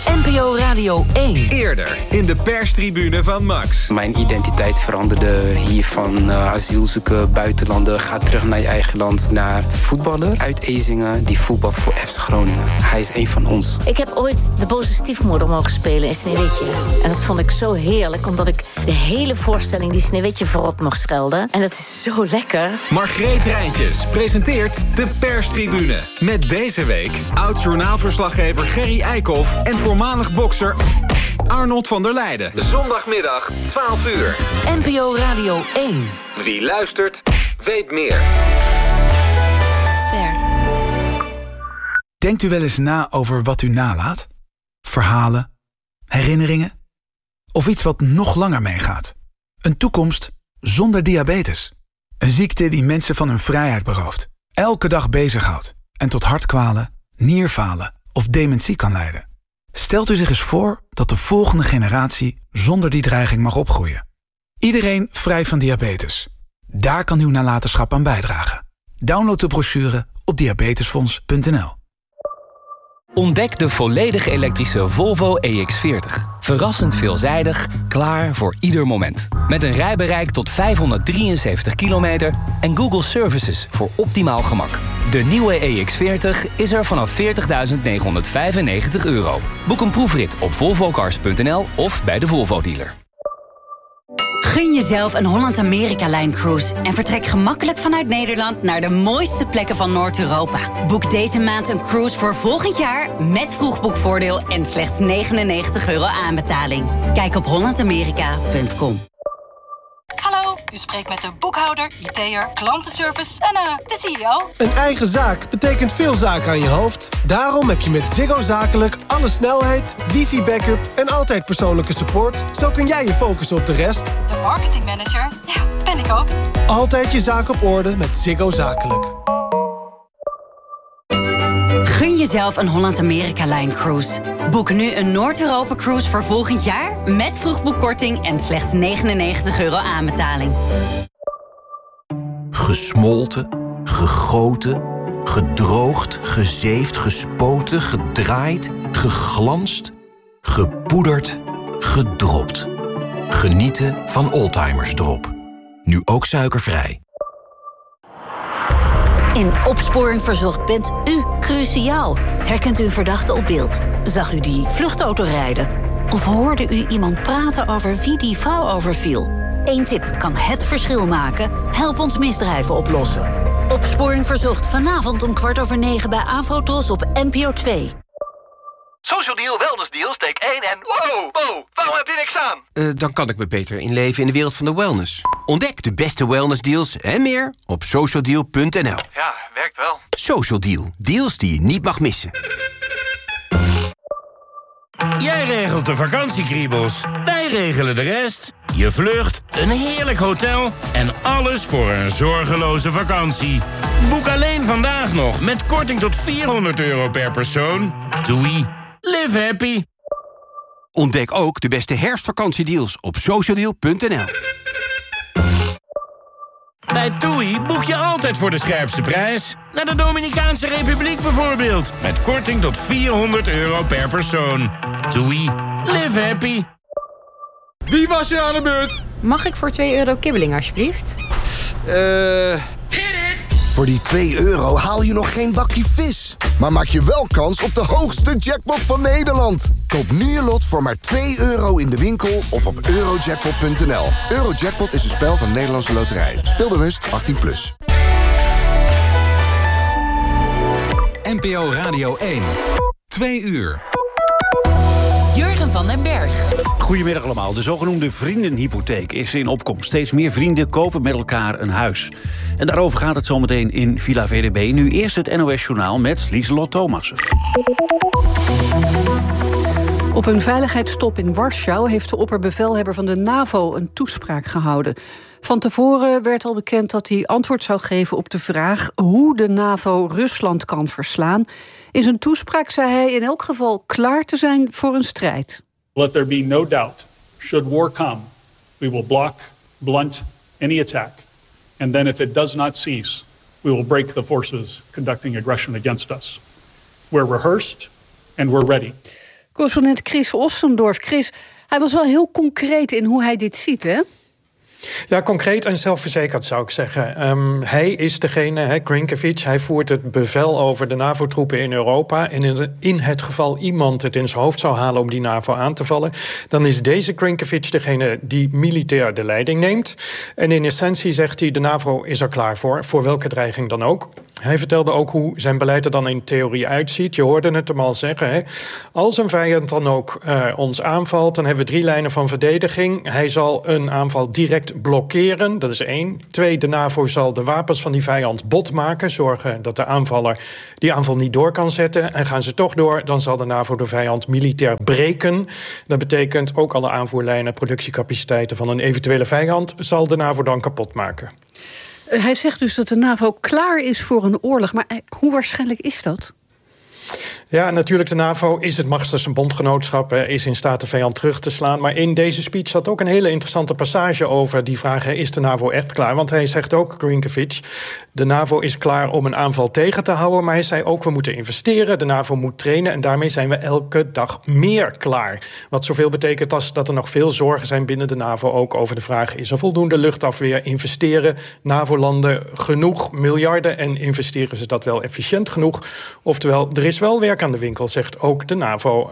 NPO Radio 1. Eerder in de perstribune van Max. Mijn identiteit veranderde hier van asiel zoeken, buitenlander. Ga terug naar je eigen land. Naar voetballer uit Ezinge die voetbalt voor FC Groningen. Hij is een van ons. Ik heb ooit de boze stiefmoeder mogen spelen in Sneeuwwitje. En dat vond ik zo heerlijk, omdat ik de hele voorstelling die Sneeuwwitje verrot mocht schelden. En dat is zo lekker. Margreet Rijntjes presenteert de perstribune. Met deze week oud-journaalverslaggever Gerry Eikhoff en voormalig bokser Arnold van der Leijden. Zondagmiddag, 12 uur. NPO Radio 1. Wie luistert, weet meer. Ster. Denkt u wel eens na over wat u nalaat? Verhalen, herinneringen? Of iets wat nog langer meegaat? Een toekomst zonder diabetes. Een ziekte die mensen van hun vrijheid berooft. Elke dag bezighoudt. En tot hartkwalen, nierfalen of dementie kan leiden. Stelt u zich eens voor dat de volgende generatie zonder die dreiging mag opgroeien. Iedereen vrij van diabetes. Daar kan uw nalatenschap aan bijdragen. Download de brochure op diabetesfonds.nl. Ontdek de volledig elektrische Volvo EX40. Verrassend veelzijdig, klaar voor ieder moment. Met een rijbereik tot 573 kilometer en Google Services voor optimaal gemak. De nieuwe EX40 is er vanaf €40.995. Boek een proefrit op volvocars.nl of bij de Volvo-dealer. Gun jezelf een Holland-Amerika-line-cruise en vertrek gemakkelijk vanuit Nederland naar de mooiste plekken van Noord-Europa. Boek deze maand een cruise voor volgend jaar met vroegboekvoordeel en slechts €99 aanbetaling. Kijk op hollandamerika.com. Hallo, u spreekt met de boekhouder, IT'er, klantenservice en de CEO. Een eigen zaak betekent veel zaken aan je hoofd. Daarom heb je met Ziggo Zakelijk alle snelheid, wifi-backup en altijd persoonlijke support. Zo kun jij je focussen op de rest. De marketingmanager, ja, ben ik ook. Altijd je zaak op orde met Ziggo Zakelijk. Gun jezelf een Holland-Amerika-line-cruise. Boek nu een Noord-Europa-cruise voor volgend jaar met vroegboekkorting en slechts €99 aanbetaling. Gesmolten, gegoten, gedroogd, gezeefd, gespoten, gedraaid, geglanst, gepoederd, gedropt. Genieten van Oldtimers Drop. Nu ook suikervrij. In Opsporing Verzocht bent u cruciaal. Herkent u een verdachte op beeld? Zag u die vluchtauto rijden? Of hoorde u iemand praten over wie die vrouw overviel? Eén tip kan het verschil maken. Help ons misdrijven oplossen. Opsporing Verzocht vanavond om 9:15 bij Afrotros op NPO 2. Social Deal, Wellness Deal, steek 1 en... Wow, waarom heb je niks aan? Dan kan ik me beter inleven in de wereld van de wellness. Ontdek de beste wellnessdeals en meer op socialdeal.nl. Ja, werkt wel. Social Deal, deals die je niet mag missen. Jij regelt de vakantiekriebels, wij regelen de rest. Je vlucht, een heerlijk hotel en alles voor een zorgeloze vakantie. Boek alleen vandaag nog met korting tot €400 per persoon. Doei. Live happy. Ontdek ook de beste herfstvakantiedeals op socialdeal.nl. Bij TUI boek je altijd voor de scherpste prijs. Naar de Dominicaanse Republiek bijvoorbeeld. Met korting tot €400 per persoon. TUI. Live happy. Wie was er aan de beurt? Mag ik voor €2 kibbeling, alsjeblieft? Voor die €2 haal je nog geen bakje vis. Maar maak je wel kans op de hoogste jackpot van Nederland. Koop nu je lot voor maar €2 in de winkel of op eurojackpot.nl. Eurojackpot is een spel van Nederlandse Loterij. Speel bewust 18+. NPO Radio 1. 2 uur. Jurgen van den Berg. Goedemiddag allemaal. De zogenoemde vriendenhypotheek is in opkomst. Steeds meer vrienden kopen met elkaar een huis. En daarover gaat het zometeen in Villa VDB. Nu eerst het NOS-journaal met Lieselot Thomassen. Op een veiligheidstop in Warschau heeft de opperbevelhebber van de NAVO een toespraak gehouden. Van tevoren werd al bekend dat hij antwoord zou geven op de vraag hoe de NAVO Rusland kan verslaan. In zijn toespraak zei hij in elk geval klaar te zijn voor een strijd. Let there be no doubt, should war come, we will block, blunt any attack. And then if it does not cease, we will break the forces conducting aggression against us. We're rehearsed and we're ready. Correspondent Chris Ostendorf. Chris, hij was wel heel concreet in hoe hij dit ziet, hè? Ja, concreet en zelfverzekerd zou ik zeggen. Hij is degene, Grinkevic, hij voert het bevel over de NAVO-troepen in Europa. En in het geval iemand het in zijn hoofd zou halen om die NAVO aan te vallen, dan is deze Grinkevic degene die militair de leiding neemt. En in essentie zegt hij, de NAVO is er klaar voor welke dreiging dan ook. Hij vertelde ook hoe zijn beleid er dan in theorie uitziet. Je hoorde het hem al zeggen. Hè? Als een vijand dan ook ons aanvalt, dan hebben we 3 lijnen van verdediging. Hij zal een aanval direct blokkeren, dat is 1. 2, de NAVO zal de wapens van die vijand bot maken, zorgen dat de aanvaller die aanval niet door kan zetten. En gaan ze toch door, dan zal de NAVO de vijand militair breken. Dat betekent ook alle aanvoerlijnen, productiecapaciteiten van een eventuele vijand zal de NAVO dan kapot maken. Hij zegt dus dat de NAVO klaar is voor een oorlog. Maar hoe waarschijnlijk is dat? Ja, natuurlijk, de NAVO is het machtigste bondgenootschap, is in staat de vijand terug te slaan. Maar in deze speech zat ook een hele interessante passage over die vraag, is de NAVO echt klaar? Want hij zegt ook, Grinkevic, de NAVO is klaar om een aanval tegen te houden. Maar hij zei ook, we moeten investeren, de NAVO moet trainen. En daarmee zijn we elke dag meer klaar. Wat zoveel betekent als dat er nog veel zorgen zijn binnen de NAVO ook over de vraag, is er voldoende luchtafweer? Investeren NAVO-landen genoeg miljarden en investeren ze dat wel efficiënt genoeg? Oftewel, er is wel werk aan de winkel, zegt ook de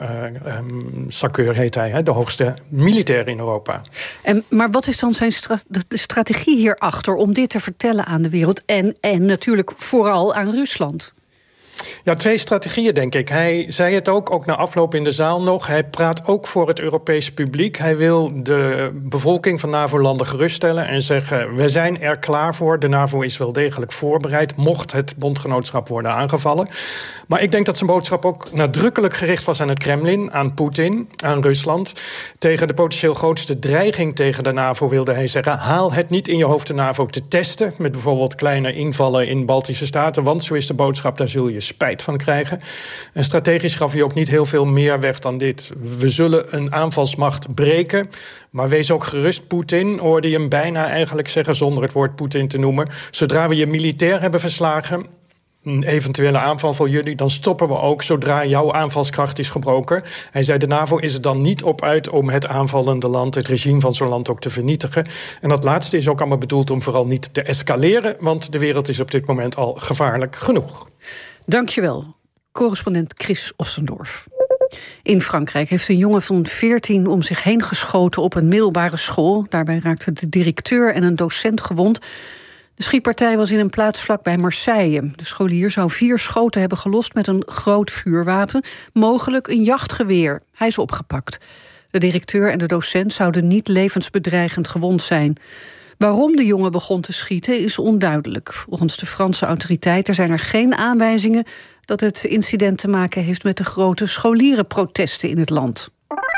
NAVO-SACEUR heet hij, de hoogste militair in Europa. Maar wat is dan zijn de strategie hierachter om dit te vertellen aan de wereld en natuurlijk vooral aan Rusland? Ja, 2 strategieën, denk ik. Hij zei het ook na afloop in de zaal nog. Hij praat ook voor het Europese publiek. Hij wil de bevolking van NAVO-landen geruststellen en zeggen, we zijn er klaar voor. De NAVO is wel degelijk voorbereid, mocht het bondgenootschap worden aangevallen. Maar ik denk dat zijn boodschap ook nadrukkelijk gericht was aan het Kremlin, aan Poetin, aan Rusland. Tegen de potentieel grootste dreiging tegen de NAVO wilde hij zeggen, haal het niet in je hoofd de NAVO te testen, met bijvoorbeeld kleine invallen in Baltische staten, want zo is de boodschap, daar zul je spijt van krijgen. En strategisch gaf hij ook niet heel veel meer weg dan dit. We zullen een aanvalsmacht breken, maar wees ook gerust, Poetin, hoorde je hem bijna eigenlijk zeggen, zonder het woord Poetin te noemen. Zodra we je militair hebben verslagen, een eventuele aanval van jullie, dan stoppen we ook zodra jouw aanvalskracht is gebroken. Hij zei, de NAVO is er dan niet op uit om het aanvallende land, het regime van zo'n land ook te vernietigen. En dat laatste is ook allemaal bedoeld om vooral niet te escaleren, want de wereld is op dit moment al gevaarlijk genoeg. Dankjewel, correspondent Chris Ostendorf. In Frankrijk heeft een jongen van 14 om zich heen geschoten op een middelbare school. Daarbij raakten de directeur en een docent gewond. De schietpartij was in een plaats vlakbij Marseille. De scholier zou 4 schoten hebben gelost met een groot vuurwapen, mogelijk een jachtgeweer. Hij is opgepakt. De directeur en de docent zouden niet levensbedreigend gewond zijn. Waarom de jongen begon te schieten is onduidelijk. Volgens de Franse autoriteiten zijn er geen aanwijzingen dat het incident te maken heeft met de grote scholierenprotesten in het land.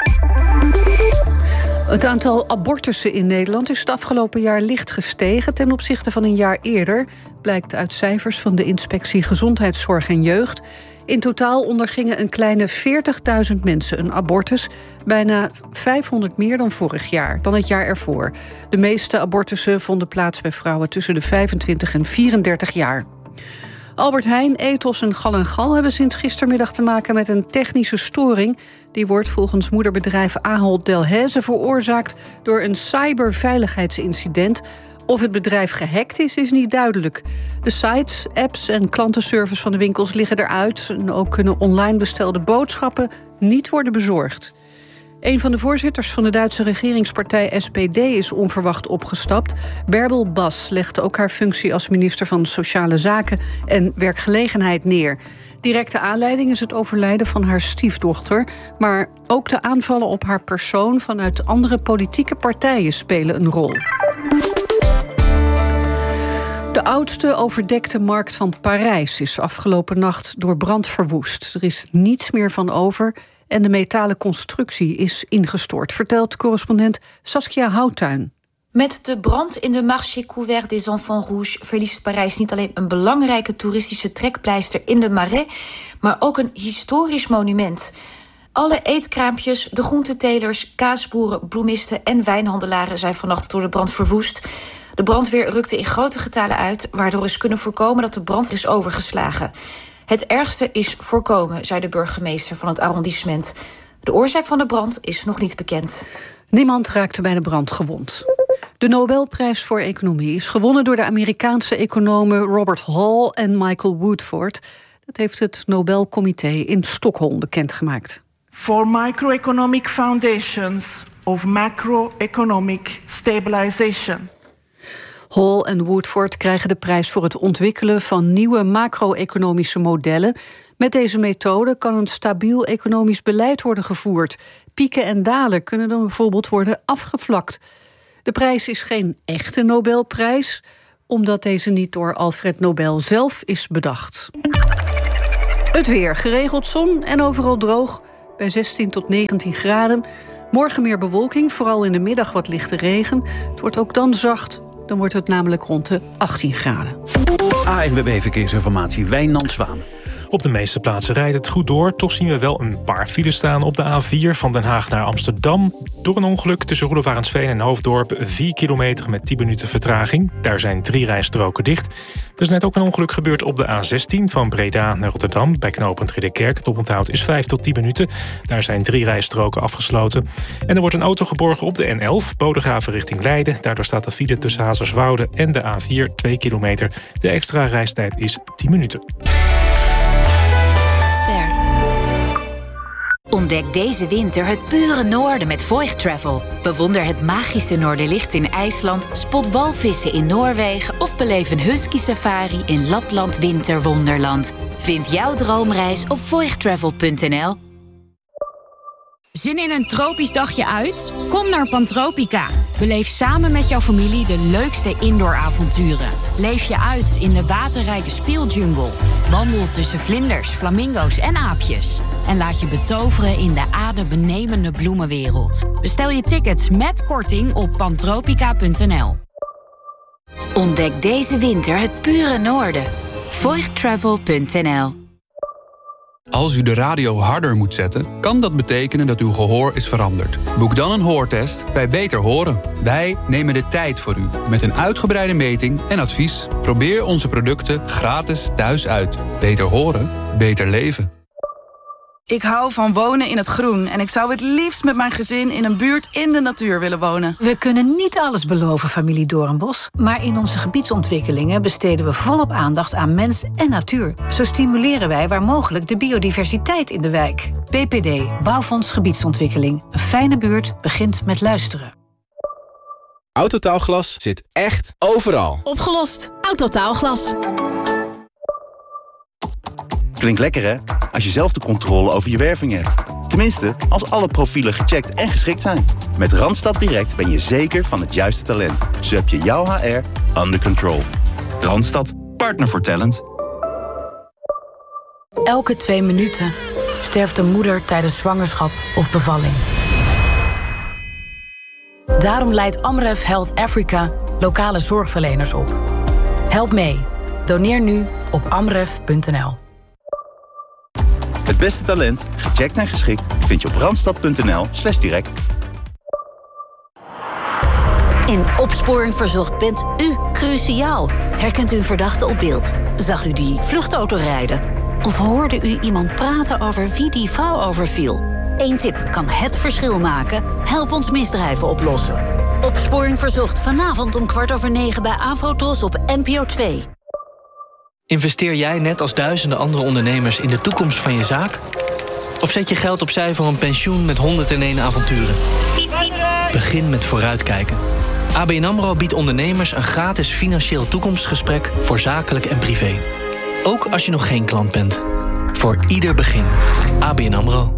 Het aantal abortussen in Nederland is het afgelopen jaar licht gestegen ten opzichte van een jaar eerder, blijkt uit cijfers van de Inspectie Gezondheidszorg en Jeugd. In totaal ondergingen een kleine 40.000 mensen een abortus, bijna 500 meer dan vorig jaar, dan het jaar ervoor. De meeste abortussen vonden plaats bij vrouwen tussen de 25 en 34 jaar. Albert Heijn, Ethos en Gal & Gal hebben sinds gistermiddag te maken met een technische storing. Die wordt volgens moederbedrijf Ahold Delhaize veroorzaakt door een cyberveiligheidsincident. Of het bedrijf gehackt is niet duidelijk. De sites, apps en klantenservice van de winkels liggen eruit. En ook kunnen online bestelde boodschappen niet worden bezorgd. Een van de voorzitters van de Duitse regeringspartij SPD is onverwacht opgestapt. Bärbel Bas legde ook haar functie als minister van Sociale Zaken en Werkgelegenheid neer. Directe aanleiding is het overlijden van haar stiefdochter, maar ook de aanvallen op haar persoon vanuit andere politieke partijen spelen een rol. De oudste overdekte markt van Parijs is afgelopen nacht door brand verwoest. Er is niets meer van over en de metalen constructie is ingestort, vertelt correspondent Saskia Houttuin. Met de brand in de Marché Couvert des Enfants Rouges verliest Parijs niet alleen een belangrijke toeristische trekpleister in de Marais, maar ook een historisch monument. Alle eetkraampjes, de groentetelers, kaasboeren, bloemisten en wijnhandelaren zijn vannacht door de brand verwoest. De brandweer rukte in grote getalen uit, waardoor is kunnen voorkomen dat de brand is overgeslagen. Het ergste is voorkomen, zei de burgemeester van het arrondissement. De oorzaak van de brand is nog niet bekend. Niemand raakte bij de brand gewond. De Nobelprijs voor Economie is gewonnen door de Amerikaanse economen Robert Hall en Michael Woodford. Dat heeft het Nobelcomité in Stockholm bekendgemaakt. For microeconomic foundations of macroeconomic stabilization. Hall en Woodford krijgen de prijs voor het ontwikkelen van nieuwe macro-economische modellen. Met deze methode kan een stabiel economisch beleid worden gevoerd. Pieken en dalen kunnen dan bijvoorbeeld worden afgevlakt. De prijs is geen echte Nobelprijs, omdat deze niet door Alfred Nobel zelf is bedacht. Het weer, geregeld zon en overal droog, bij 16 tot 19 graden. Morgen meer bewolking, vooral in de middag wat lichte regen. Het wordt ook dan zacht, dan wordt het namelijk rond de 18 graden. ANWB Verkeersinformatie, Wijnand Zwaan. Op de meeste plaatsen rijdt het goed door. Toch zien we wel een paar files staan op de A4 van Den Haag naar Amsterdam. Door een ongeluk tussen Roelevarensveen en Hoofddorp 4 kilometer met 10 minuten vertraging. Daar zijn 3 rijstroken dicht. Er is net ook een ongeluk gebeurd op de A16 van Breda naar Rotterdam. Bij knooppunt Ridderkerk. Het oponthoud is 5 tot 10 minuten. Daar zijn 3 rijstroken afgesloten. En er wordt een auto geborgen op de N11, Bodegraven richting Leiden. Daardoor staat de file tussen Hazerswoude en de A4 2 kilometer. De extra reistijd is 10 minuten. Ontdek deze winter het pure noorden met Voigt Travel. Bewonder het magische Noorderlicht in IJsland, spot walvissen in Noorwegen of beleef een husky safari in Lapland Winterwonderland. Vind jouw droomreis op voigttravel.nl. Zin in een tropisch dagje uit? Kom naar Pantropica. Beleef samen met jouw familie de leukste indooravonturen. Leef je uit in de waterrijke speeljungle. Wandel tussen vlinders, flamingo's en aapjes. En laat je betoveren in de adembenemende bloemenwereld. Bestel je tickets met korting op pantropica.nl. Ontdek deze winter het pure noorden. voigttravel.nl. Als u de radio harder moet zetten, kan dat betekenen dat uw gehoor is veranderd. Boek dan een hoortest bij Beter Horen. Wij nemen de tijd voor u, met een uitgebreide meting en advies. Probeer onze producten gratis thuis uit. Beter horen, beter leven. Ik hou van wonen in het groen en ik zou het liefst met mijn gezin in een buurt in de natuur willen wonen. We kunnen niet alles beloven, familie Doornbos, maar in onze gebiedsontwikkelingen besteden we volop aandacht aan mens en natuur. Zo stimuleren wij waar mogelijk de biodiversiteit in de wijk. BPD, Bouwfonds Gebiedsontwikkeling. Een fijne buurt begint met luisteren. Autotaalglas zit echt overal. Opgelost. Autotaalglas. Klinkt lekker, hè? Als je zelf de controle over je werving hebt. Tenminste, als alle profielen gecheckt en geschikt zijn. Met Randstad Direct ben je zeker van het juiste talent. Zo heb je jouw HR under control. Randstad, partner voor talent. Elke 2 minuten sterft een moeder tijdens zwangerschap of bevalling. Daarom leidt Amref Health Africa lokale zorgverleners op. Help mee. Doneer nu op amref.nl. Het beste talent, gecheckt en geschikt, vind je op randstad.nl/direct. In Opsporing Verzocht bent u cruciaal. Herkent u een verdachte op beeld? Zag u die vluchtauto rijden? Of hoorde u iemand praten over wie die vrouw overviel? 1 tip kan het verschil maken. Help ons misdrijven oplossen. Opsporing Verzocht vanavond om 9:15 bij Afrotros op NPO 2. Investeer jij net als duizenden andere ondernemers in de toekomst van je zaak? Of zet je geld opzij voor een pensioen met 101 avonturen? Begin met vooruitkijken. ABN AMRO biedt ondernemers een gratis financieel toekomstgesprek voor zakelijk en privé. Ook als je nog geen klant bent. Voor ieder begin. ABN AMRO.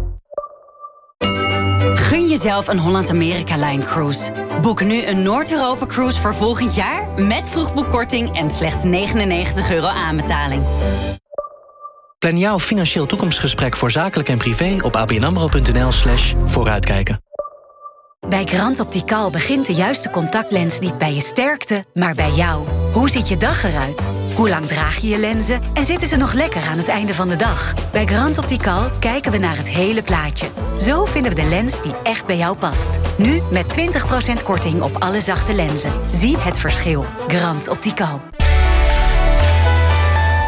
Gun jezelf een Holland-Amerika-Line-cruise. Boek nu een Noord-Europa-cruise voor volgend jaar met vroegboekkorting en slechts €99 aanbetaling. Plan jouw financieel toekomstgesprek voor zakelijk en privé op abnamro.nl/vooruitkijken. Bij Grand Optical begint de juiste contactlens niet bij je sterkte, maar bij jou. Hoe ziet je dag eruit? Hoe lang draag je je lenzen? En zitten ze nog lekker aan het einde van de dag? Bij Grand Optical kijken we naar het hele plaatje. Zo vinden we de lens die echt bij jou past. Nu met 20% korting op alle zachte lenzen. Zie het verschil. Grand Optical.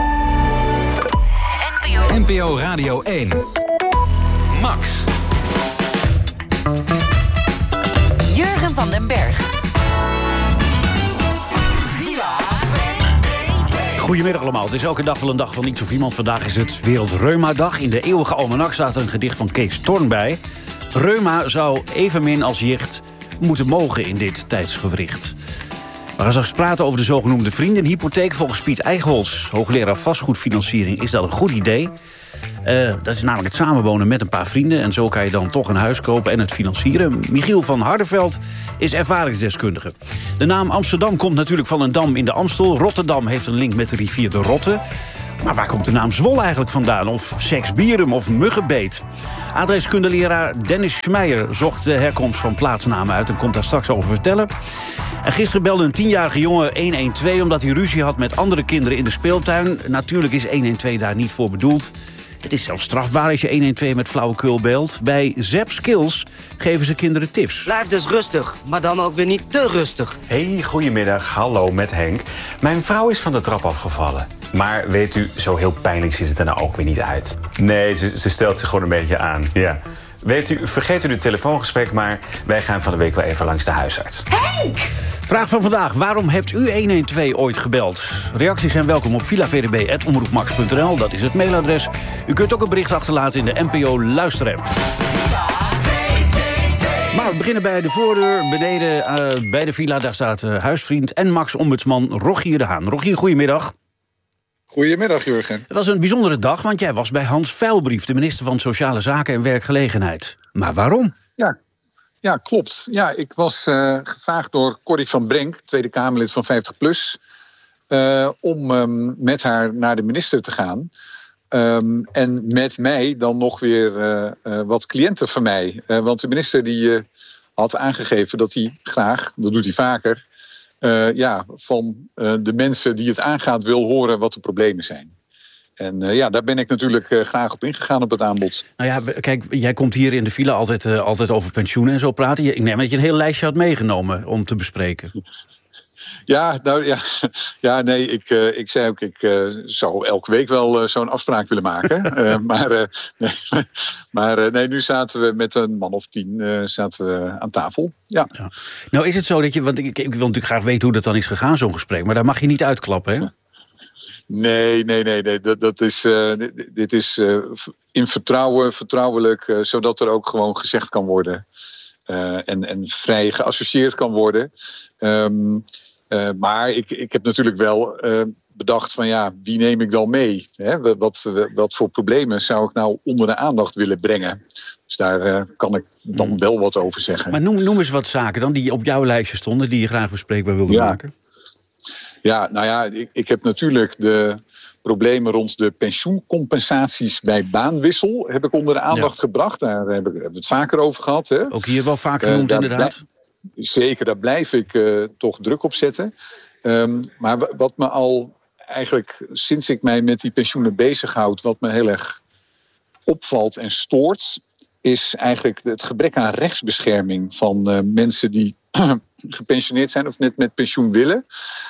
NPO Radio 1. Max. van den Berg. Goedemiddag allemaal. Het is elke dag wel een dag van iets of iemand. Vandaag is het Wereldreuma-dag. In de eeuwige almanak staat er een gedicht van Kees Thorn bij. Reuma zou evenmin als jicht moeten mogen in dit tijdsgewricht. We gaan straks praten over de zogenoemde vriendenhypotheek. Volgens Piet Eichholz, hoogleraar vastgoedfinanciering, is dat een goed idee. Dat is namelijk het samenwonen met een paar vrienden. En zo kan je dan toch een huis kopen en het financieren. Michiel van Hardenveld is ervaringsdeskundige. De naam Amsterdam komt natuurlijk van een dam in de Amstel. Rotterdam heeft een link met de rivier de Rotte. Maar waar komt de naam Zwolle eigenlijk vandaan? Of Seksbierum of Muggenbeet? Adreskundeleraar Dennis Schmeijer zocht de herkomst van plaatsnamen uit en komt daar straks over vertellen. En gisteren belde een 10-jarige jongen 112 omdat hij ruzie had met andere kinderen in de speeltuin. Natuurlijk is 112 daar niet voor bedoeld. Het is zelfs strafbaar als je 112 met flauwekul belt. Bij Zap Skills geven ze kinderen tips. Blijf dus rustig, maar dan ook weer niet te rustig. Hey, goedemiddag. Hallo, met Henk. Mijn vrouw is van de trap afgevallen. Maar weet u, zo heel pijnlijk ziet het er nou ook weer niet uit. Nee, ze stelt zich gewoon een beetje aan, ja. Weet u, vergeet u het telefoongesprek maar. Wij gaan van de week wel even langs de huisarts. Henk! Vraag van vandaag. Waarom hebt u 112 ooit gebeld? Reacties zijn welkom op vilavdb@omroepmax.nl. Dat is het mailadres. U kunt ook een bericht achterlaten in de NPO Luisterapp. Maar we beginnen bij de voordeur. Beneden bij de villa, daar staat huisvriend en Max-ombudsman Rogier de Haan. Rogier, goedemiddag. Goedemiddag, Jurgen. Het was een bijzondere dag, want jij was bij Hans Veilbrief, de minister van Sociale Zaken en Werkgelegenheid. Maar waarom? Ja, klopt. Ja, ik was gevraagd door Corrie van Brenk, Tweede Kamerlid van 50PLUS... om met haar naar de minister te gaan. En met mij dan nog weer wat cliënten van mij. Want de minister die had aangegeven dat hij graag, dat doet hij vaker... van de mensen die het aangaat wil horen wat de problemen zijn. En daar ben ik natuurlijk graag op ingegaan op het aanbod. Nou ja, kijk, jij komt hier in de villa altijd over pensioenen en zo praten. Ik neem dat je een heel lijstje had meegenomen om te bespreken. Ik zei ook, ik zou elke week wel zo'n afspraak willen maken. Maar nu zaten we met een man of 10 aan tafel. Ja. Nou is het zo dat je, want ik wil natuurlijk graag weten hoe dat dan is gegaan, zo'n gesprek. Maar daar mag je niet uitklappen, hè? Nee. Dit is in vertrouwelijk, zodat er ook gewoon gezegd kan worden. En vrij geassocieerd kan worden. Maar ik heb natuurlijk wel bedacht van wie neem ik dan mee? Hè? Wat voor problemen zou ik nou onder de aandacht willen brengen? Dus daar kan ik dan wel wat over zeggen. Maar noem eens wat zaken dan die op jouw lijstje stonden, die je graag bespreekbaar wilde maken. Ja, nou ja, ik heb natuurlijk de problemen rond de pensioencompensaties bij baanwissel heb ik onder de aandacht gebracht. Daar hebben we het vaker over gehad. Hè. Ook hier wel vaak genoemd inderdaad. Zeker, daar blijf ik toch druk op zetten. Maar wat me al eigenlijk sinds ik mij met die pensioenen bezighoud, wat me heel erg opvalt en stoort, is eigenlijk het gebrek aan rechtsbescherming van mensen die gepensioneerd zijn of net met pensioen willen.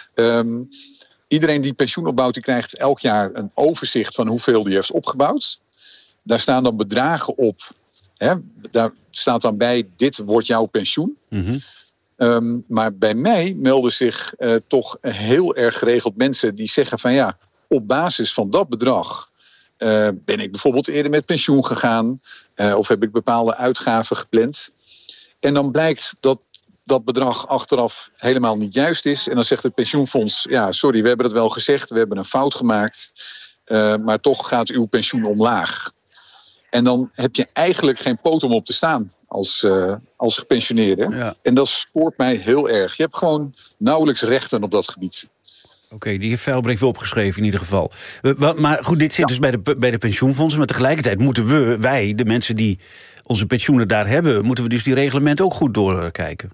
Iedereen die pensioen opbouwt, die krijgt elk jaar een overzicht van hoeveel die heeft opgebouwd. Daar staan dan bedragen op. Hè? Daar staat dan bij, dit wordt jouw pensioen. Mm-hmm. Maar bij mij melden zich toch heel erg geregeld mensen die zeggen van op basis van dat bedrag ben ik bijvoorbeeld eerder met pensioen gegaan of heb ik bepaalde uitgaven gepland. En dan blijkt dat bedrag achteraf helemaal niet juist is. En dan zegt het pensioenfonds, sorry, we hebben het wel gezegd, we hebben een fout gemaakt, maar toch gaat uw pensioen omlaag. En dan heb je eigenlijk geen poot om op te staan als gepensioneerde. Ja. En dat stoort mij heel erg. Je hebt gewoon nauwelijks rechten op dat gebied. Oké, die heeft Veilbrief wel opgeschreven in ieder geval. Maar goed, dit zit dus bij de pensioenfondsen. Maar tegelijkertijd moeten wij, de mensen die onze pensioenen daar hebben, moeten we dus die reglementen ook goed doorkijken.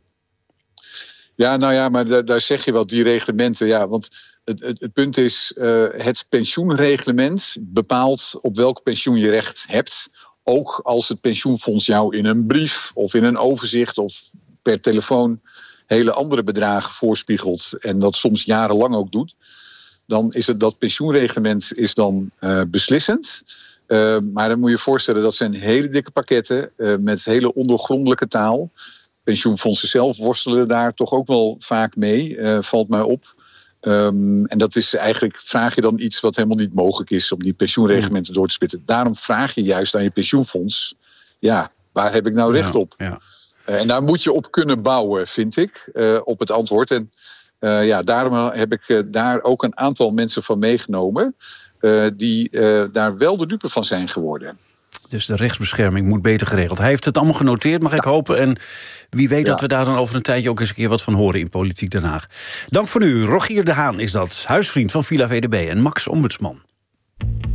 Ja, maar daar zeg je wel, die reglementen. Ja, want het punt is, het pensioenreglement bepaalt op welk pensioen je recht hebt. Ook als het pensioenfonds jou in een brief of in een overzicht of per telefoon hele andere bedragen voorspiegelt en dat soms jarenlang ook doet, dan is het dat pensioenreglement is dan beslissend. Maar dan moet je je voorstellen, dat zijn hele dikke pakketten met hele ondoorgrondelijke taal. pensioenfondsen zelf worstelen daar toch ook wel vaak mee, valt mij op. En dat is eigenlijk, vraag je dan iets wat helemaal niet mogelijk is om die pensioenreglementen door te spitten. Daarom vraag je juist aan je pensioenfonds, waar heb ik nou recht op? Ja. En daar moet je op kunnen bouwen, vind ik, op het antwoord. En daarom heb ik daar ook een aantal mensen van meegenomen die daar wel de dupe van zijn geworden. Dus de rechtsbescherming moet beter geregeld. Hij heeft het allemaal genoteerd, mag ik hopen. En wie weet dat we daar dan over een tijdje ook eens een keer wat van horen in Politiek Den Haag. Dank voor nu. Rogier de Haan is dat, huisvriend van Villa VDB en Max Ombudsman.